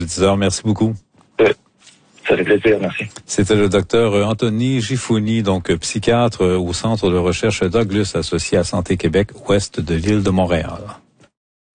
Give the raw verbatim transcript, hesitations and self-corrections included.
dix heures, merci beaucoup. Euh, ça fait plaisir, merci. C'était le docteur Anthony Gifouni, donc psychiatre au Centre de recherche Douglas associé à Santé Québec, ouest de l'île de Montréal.